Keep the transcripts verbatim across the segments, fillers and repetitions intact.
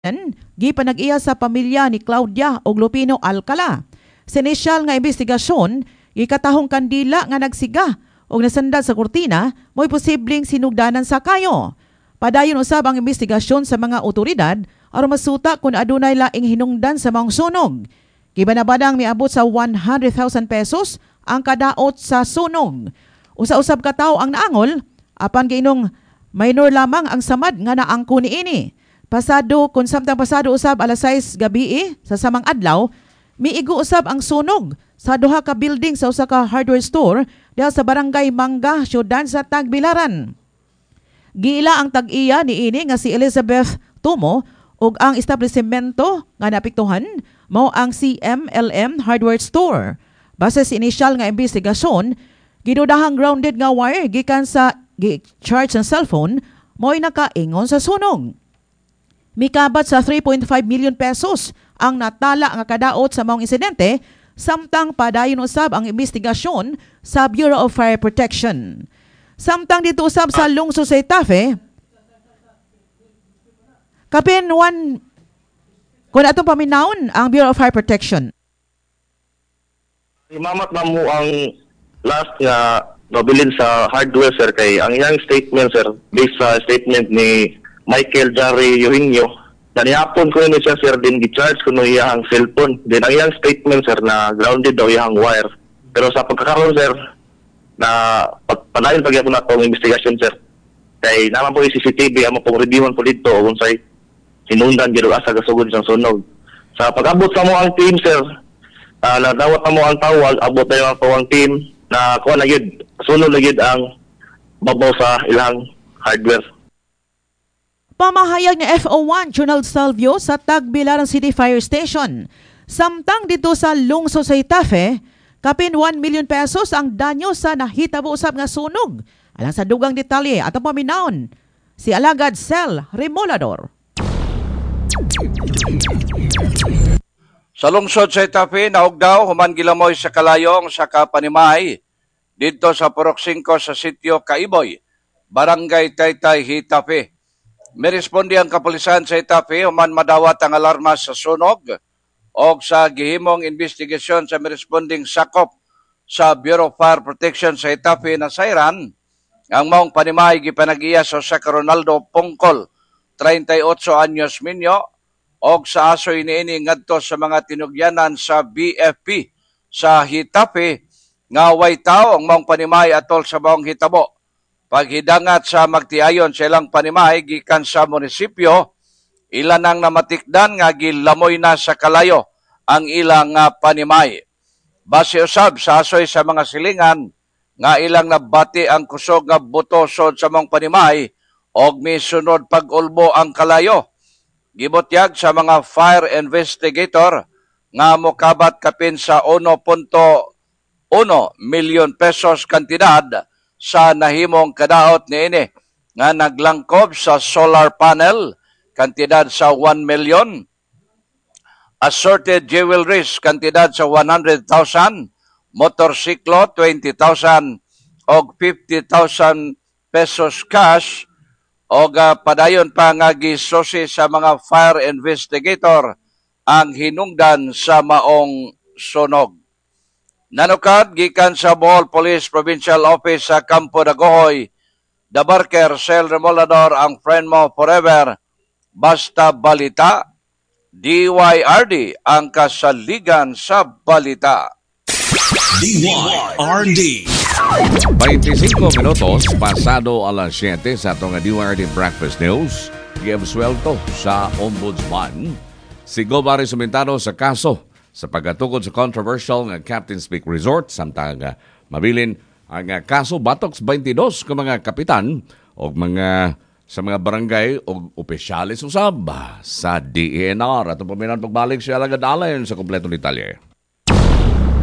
gipanag-iya sa pamilya ni Claudia og Lupino Alcala. Sa inisyal nga investigasyon, gikatahong kandila nga nagsiga og nasandal sa kurtina mo'y posibleng sinugdanan sa kayo. Padayon usab ang investigasyon sa mga otoridad aron masuta kung adunay laing hinungdan sa maong sunog. Gibanabadang miabot sa one hundred thousand pesos ang kadaot sa sunog. Usa-usab ka tawo ang naangol apan giinong minor lamang ang samad nga naangko niini. Pasado kung samtang pasado usab alas sais gabi sa samang adlaw, miigo usab ang sunog sa duha ka building sa usa ka hardware store diha sa barangay Mangga, syudad sa Tagbilaran. Giila ang tag-iya niini nga si Elizabeth Tumo ug ang establishmento nga naapektuhan mao ang C M L M Hardware Store. Base sa inisyal nga investigasyon, ginudahang grounded nga wire gikan sa charge ng cellphone mo'y nakaingon sa sunog. Mikabat sa three point five million pesos ang natala nga kadaot sa maong insidente, samtang padayon usab ang investigasyon sa Bureau of Fire Protection. Samtang dito usab sa lungsod sa Itafe, kapin one kung atong paminawon ang Bureau of Fire Protection. Imamat na mo ang last nga nabilin sa hardware, sir, kay ang iyang statement, sir, based sa statement ni Michael Jari Eugenio, na niyapon ko ni siya, sir, din gi-charge ko no iyang cellphone. Then ang iyang statement, sir, na grounded daw iyang wire. Pero sa pagkakaroon, sir, na panayon pag na itong investigation, sir, kay naman po yung C C T V, amo pong reviewon po dito, kung sa'y sinundan, giro asa gasugod siyang sunog. Sa pag-abot sa mo ang team, sir, uh, nadawat na mo ang tawag, abot na yung ang team, na kuha na yun, sunod na yun ang babaw sa ilang hardware. Pamahayag ni F O one Ronald Salvio sa Tagbilaran City Fire Station. Samtang dito sa lungsod sa Itafe, kapin one million pesos ang danyo sa nahitabo usab nga sunog. Alang sa dugang detalye at ang paminaon, si Alagad Cel Remolador. Sa lungsod sa Itafe, naugdaw human gilamoy sa kalayong sa Kapanimay dito sa Purok five sa sitio Kaiboy, Barangay Taytay, Itafe. May respondi ang kapulisan sa Itafe human madawat ang alarma sa sunog o sa gihimong investigasyon sa may responding sakop sa Bureau of Fire Protection sa Itafe na sayran ang maong Panimay gipanag-iya sa Jose Ronaldo Pongkol, thirty-eight anyos minyo, og sa asoy niini ngadto sa mga tinugyanan sa B F P sa Itafe nga way tawo ang maong Panimay atol sa maong hitabo. Paghidangat sa magtiayon sa ilang Panimay gikan sa munisipyo, ilan ang namatikdan nga gilamoy na sa kalayo ang ilang uh, Panimay. Base usab sa asoy sa mga silingan nga ilang nabati ang kusog nga buto sod sa maong Panimay og misunod pag-ulbo ang kalayo. Gibutyag sa mga fire investigator nga mokabat kapin sa one point one milyon pesos kantidad sa nahimong kadaot niini nga naglangkob sa solar panel kantidad sa one milyon, assorted jewelries kantidad sa one hundred thousand, motorsiklo twenty thousand og fifty thousand pesos cash og uh, padayon pa nga gisusi sa mga fire investigator ang hinungdan sa maong sunog. Nanukad gikan sa Bohol Police Provincial Office sa Campo Dagohoy, The Barker Cel Remolador ang friend mo forever, basta balita, D Y R D ang kasaligan sa balita. D Y R D. twenty-five minutos pasado alas siete sa itong D Y R D Breakfast News. Giabsuelto sa Ombudsman si Gobari Sumentano sa kaso sa pagkatukod sa controversial nga Captain's Peak Resort samtang uh, mabilin ang uh, kaso batok sa twenty-two ka mga kapitan o mga sa mga barangay o opisyalis usab sa D E N R. At ang paminang pagbalik siya Alagad Alain sa kompletong detalye.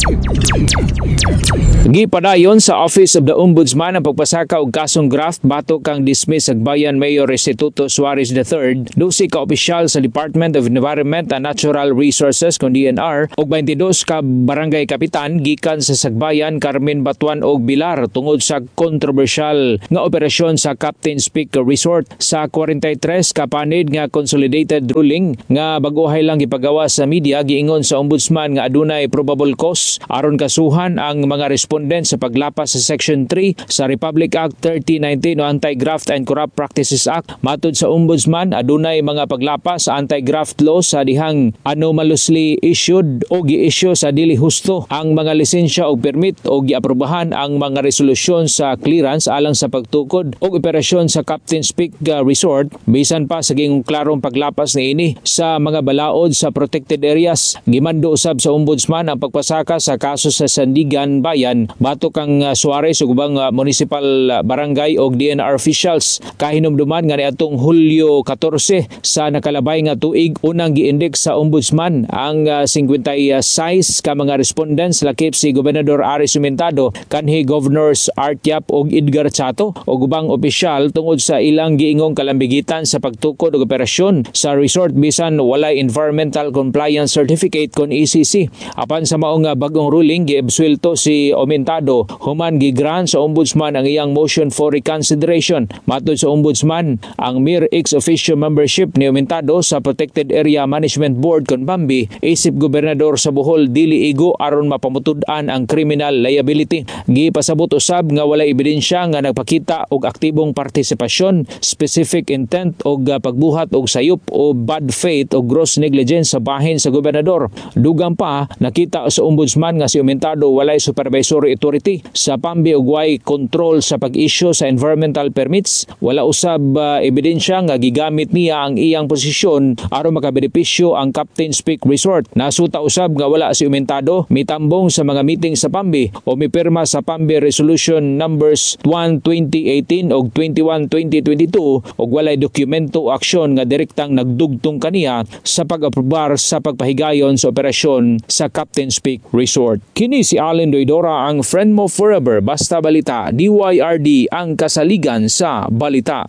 Gipadayon sa Office of the Ombudsman ang pagpasaka og kasong graft batok kang dismiss Agbayan Mayor Restituto Suarez the third, dusi ka opisyal sa Department of Environment and Natural Resources kon D N R ug twenty-two ka barangay kapitan gikan sa Sagbayan, Carmen Batuan ug Bilar tungod sa kontrobersyal nga operasyon sa Captain's Peak Resort. Sa forty-three ka panid nga consolidated ruling nga baguhay lang gipagawa sa media, giingon sa ombudsman nga adunay probable cause aron kasuhan ang mga respondent sa paglapas sa Section three sa Republic Act thirty nineteen o Anti-Graft and Corrupt Practices Act. Matud sa ombudsman, adunay mga paglapas sa anti-graft law sa dihang anomalously issued o gi-issue sa dili husto ang mga lisensya o permit o giaprobahan ang mga resolusyon sa clearance alang sa pagtukod o operasyon sa Captain's Peak Resort bisan pa sa gingong klarong paglapas niini sa mga balaod sa protected areas. Gimando usab sa ombudsman ang pagpasaka sa kaso sa Sandigan Bayan batok kang uh, Suarez ug ubang uh, municipal uh, barangay og D N R officials. Kahinumduman nga niadtong Hulyo fourteen sa nakalabay nga tuig unang gi-index sa ombudsman ang uh, fifty-six ka mga respondents lakip si Gobernador Ari Sumentado, kanhi Governors Art Yap ug Edgar Chato ug ubang opisyal tungod sa ilang giingong kalambigitan sa pagtukod og operasyon sa resort bisan walay environmental compliance certificate kon E C C. Apan sa maong uh, bagong ruling giabsuelto si Aumentado human gi-grant sa ombudsman ang iyang motion for reconsideration. Matud sa ombudsman, ang mere ex officio membership ni Aumentado sa Protected Area Management Board kon Bambi isip gobernador sa Bohol dili igo aron mapamutud-an ang criminal liability. Gipasabot usab nga walay ebidensya nga nagpakita og aktibong partisipasyon, specific intent og uh, pagbuhat og sayop o bad faith o gross negligence sa bahin sa gobernador. Dugang pa, nakita sa ombudsman nga si Aumentado walay supervisory authority sa Pambi ug way control sa pag-issue sa environmental permits. Wala usab uh, ebidensya nga gigamit niya ang iyang posisyon aron makabenepisyo ang Captain's Peak Resort. Nasuta usab nga wala si Aumentado mitambong sa mga meeting sa Pambi o mipirma sa Pambi Resolution numbers one twenty eighteen ug twenty-one twenty twenty-two ug walay dokumento o aksyon nga direktang nagdugtong kaniya sa pag-aprobar sa pagpahigayon sa operasyon sa Captain's Peak Resort. Kini si Allen Doidora, ang friend mo forever. Basta Balita, D Y R D, ang kasaligan sa balita.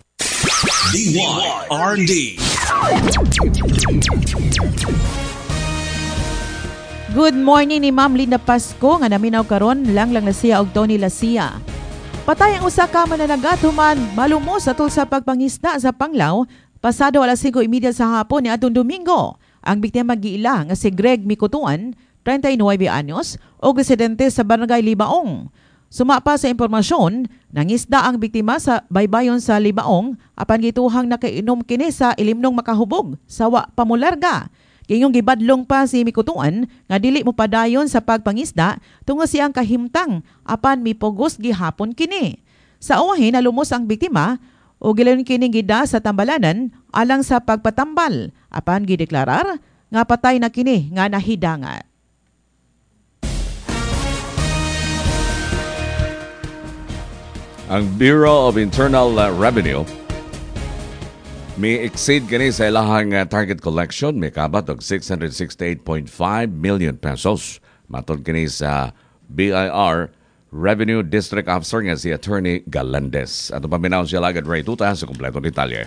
D Y R D. Good morning ni Ma'am Linda Pasco nga naminaw karon lang lang na siya og Tony Lasia. Patay ang usa ka mananagat human malumos atul sa pagpangisda sa Panglao pasado alas singko trenta sa hapon ni adtong Domingo. Ang biktima giila nga si Greg Mikutuan, thirty-nine anyos, o residente sa Barangay Libaong. Sumapa sa impormasyon, nangisda ang biktima sa baybayon sa Libaong apan gituhang nakainom kini sa ilimnong makahubog sa wa pamularga. Kayong gibadlong pa si Mikutuan nga dili mo padayon sa pagpangisda tungo siyang kahimtang apan mipugos gihapon kini. Sa uwahin nalumos ang biktima o gilayon kini gida sa tambalanan alang sa pagpatambal apan gideklarar nga patay na kini nga nahidangat. Ang Bureau of Internal Revenue may exceed kini sa ilahang uh, target collection, may kabat og six hundred sixty-eight point five million pesos. Matod kini sa B I R Revenue District Officer nga si Attorney Galandes. Ato paminaw siya lagad Ray Tuta sa kompleto detalye.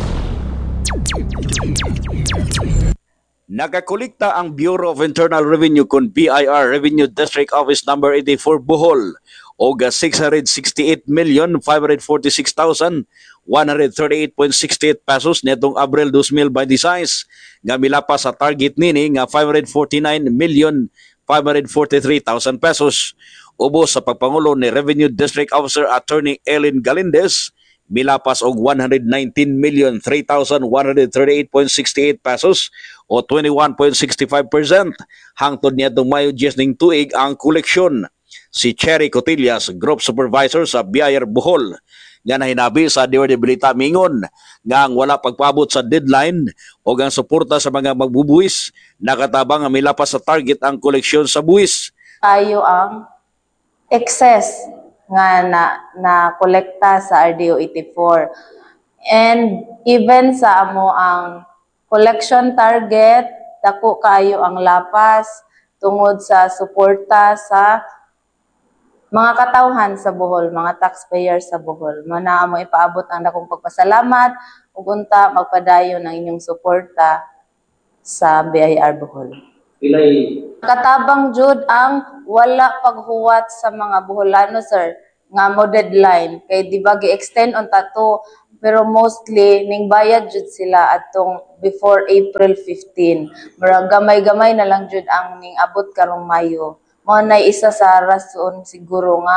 Nagakolekta ang Bureau of Internal Revenue kon B I R Revenue District Office number eighty-four Bohol og six hundred sixty-eight million five hundred forty-six thousand one hundred thirty-eight point six eight pesos netong Abril twenty twenty-six nga milapas sa target nini nga five hundred forty-nine million five hundred forty-three thousand pesos. Ubos sa pagpangulo ni Revenue District Officer Attorney Ellen Galindes, milapas og one hundred nineteen million three thousand one hundred thirty-eight point six eight pesos o twenty-one point six five percent hangtod niadtong Mayo diyes ning tuig ang koleksyon. Si Cherry Cotillas, Group Supervisor sa B I R Bohol, nga nahinabi sa D Y R D Balita mingon nga ang wala pagpaabot sa deadline o ang suporta sa mga magbubuwis nakatabang ang milapas sa target ang koleksyon sa buwis. Tayo ang excess nga na na kolekta sa R D O eighty-four. And even sa amo ang collection target, dako kayo ang lapas tungod sa suporta sa mga katawhan sa Bohol, mga taxpayer sa Bohol. Mana mo ipaabot ang dakong pagpasalamat ug unta magpadayon ang inyong suporta sa B I R Bohol. Pilay. Katabang jud ang wala paghuwat sa mga Boholano, sir, nga mo deadline kay di ba gi-extend on tato, pero mostly ning bayad jud sila atong before April fifteenth. Mura gamay-gamay na lang jud ang ning abot karong Mayo. Mo na isa sa rason siguro nga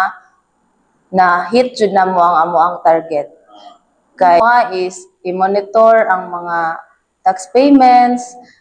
na hit jud na mo ang amo ang target. Kay mga is i-monitor ang mga tax payments,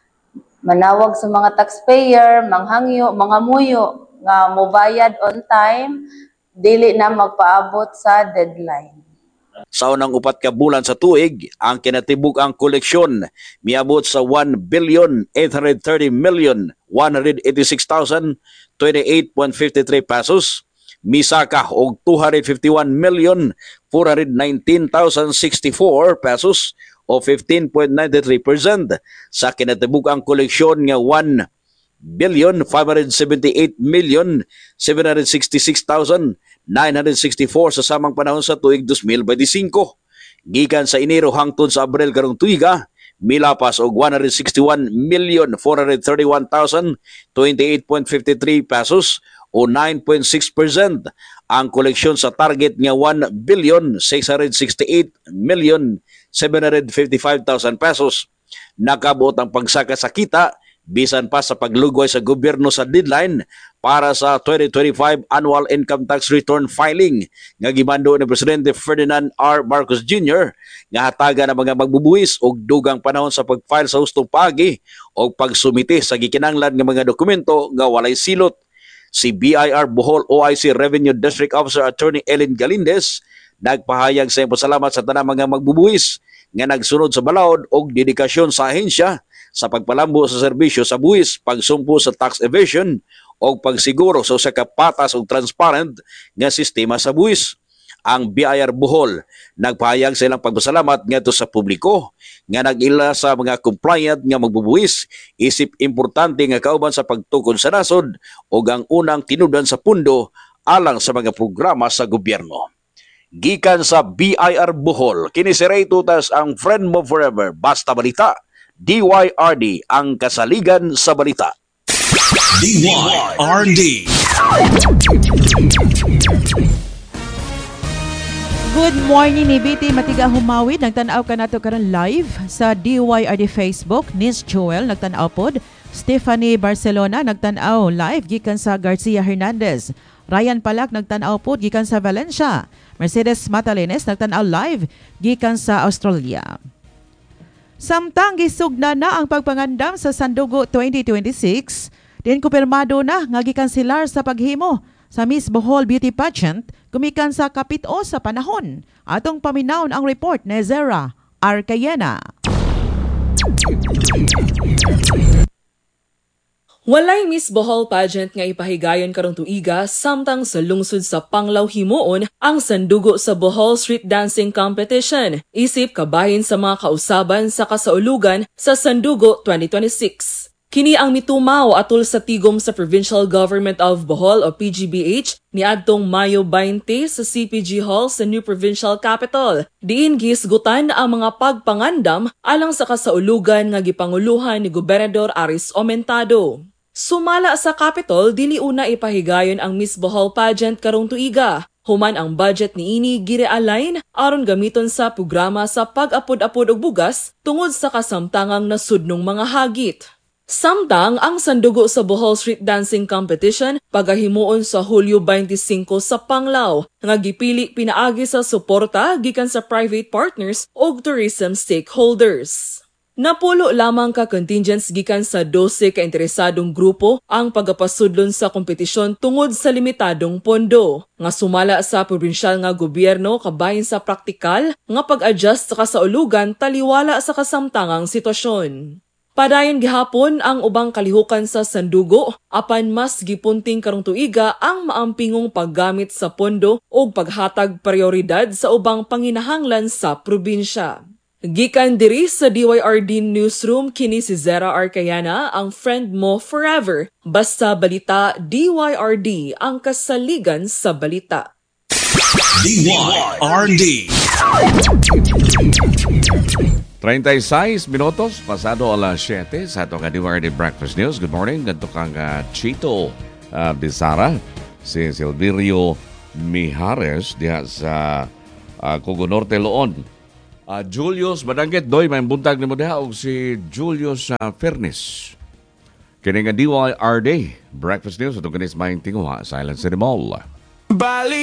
manawag sa mga taxpayer, manghangyo, mga muyo nga mobayad on time, dili na magpaabot sa deadline. Sa unang upat ka bulan sa tuig, ang kinatibuk ang koleksyon miabot sa one billion eight hundred thirty million one hundred eighty-six thousand twenty-eight point five three pesos, misaka og two hundred fifty-one million four hundred nineteen thousand sixty-four pesos o fifteen point nine three percent sa kinatibuk ang koleksyon nga one billion five hundred seventy-eight million seven hundred sixty-six thousand nine hundred sixty-four sa samang panahon sa tuig two thousand twenty-five. Gikan sa Enero hangtod sa Abril karong tuiga, milapas og one hundred sixty-one million four hundred thirty-one thousand twenty-eight point five three pesos o nine point six percent ang koleksyon sa target nga one billion six hundred sixty-eight million seven hundred fifty-five thousand pesos. Nakabot ang pagsaka sa kita bisan pa sa paglugway sa gobyerno sa deadline para sa twenty twenty-five annual income tax return filing nga gimando ni Presidente Ferdinand R. Marcos Junior nga hatagan ang mga magbubuhis og dugang panahon sa pag-file sa hustong paagi o pagsumite sa gikinahanglan nga mga dokumento nga walay silot. Si B I R Bohol O I C Revenue District Officer Attorney Ellen Galindez nagpahayag sa pasalamat sa tanang mga magbubuhis nga nagsunod sa balaod og dedikasyon sa ahensya sa pagpalambo sa serbisyo sa buwis, pagsumpo sa tax evasion o pagsiguro sa usa ka patas o transparent nga sistema sa buwis. Ang B I R Bohol nagpahayag sa ilang pagpasalamat ngadto sa publiko nga nag-ila sa mga compliant nga magbubuwis, isip importante nga kauban sa pagtukod sa nasod o ang unang tinudan sa pundo alang sa mga programa sa gobyerno. Gikan sa B I R Bohol, kini si Ray Tutas ang friend mo forever, basta balita. D Y R D ang kasaligan sa balita. D Y R D. Good morning ni B T Matiga Humawid. Nagtanaw ka nato karon live sa D Y R D Facebook. Nis Joel nagtanaw pod. Stephanie Barcelona nagtanaw live gikan sa Garcia Hernandez. Ryan Palak nagtanaw pod gikan sa Valencia. Mercedes Matalenes nagtanaw live gikan sa Australia. Samtang gisugna na ang pagpangandam sa Sandugo twenty twenty-six, din kumpirmado na nga gikanselar sa paghimo sa Miss Bohol Beauty Pageant gumikan sa kapit-o sa panahon. Atong paminawon ang report ni Zera Arcayena. Walay Miss Bohol pageant nga ipahigayon karong tuiga samtang sa lungsod sa Panglao himuon ang sandugo sa Bohol Street Dancing Competition isip kabahin sa mga kausaban sa kasaulugan sa Sandugo twenty twenty-six. Kini ang mitumaw atol sa tigom sa Provincial Government of Bohol o P G B H niadtong Mayo twenty sa C P G Hall sa New Provincial Capital. Diin gisgutan ang mga pagpangandam alang sa kasaulugan nga gipanguluhan ni Gobernador Aris Omentado. Sumala sa Capitol, dili una ipahigayon ang Miss Bohol pageant karong tuiga. Human ang budget ni ini gire-align aron gamiton sa programa sa pag-apod-apod og bugas tungod sa kasamtangang nasudnong mga hagit. Samtang ang sandugo sa Bohol Street Dancing Competition pagahimuon sa Hulyo twenty-five sa Panglao nga gipili pinaagi sa suporta gikan sa private partners ug tourism stakeholders. Napulo lamang ka contingents gikan sa twelve ka interesadong grupo ang pagapasudlon sa kompetisyon tungod sa limitadong pondo nga sumala sa probinsyal nga gobyerno kabahin sa praktikal nga pag-adjust sa kasaulugan taliwala sa kasamtangang sitwasyon. Padayon gihapon ang ubang kalihukan sa sandugo apan mas gipunting karong tuiga ang maampingong paggamit sa pondo ug paghatag prioridad sa ubang panginahanglan sa probinsya. Gikan diri sa D Y R D Newsroom, kini si Zera Arcayana, ang friend mo forever. Basta balita, D Y R D, ang kasaligan sa balita. D Y R D. thirty-six minutos, pasado alas siyete sa itong D Y R D Breakfast News. Good morning, ganito kang uh, Chito uh, Bisara, si Silverio Mijares diha sa uh, Cogo Norte, Loon. Uh, Julius Badanggit, doy, may buntag ni mo diha, o si Julius uh, Fernis. Kini nga D Y R D Breakfast News, ito ganis mahing tinguha sa Island City Mall. Bali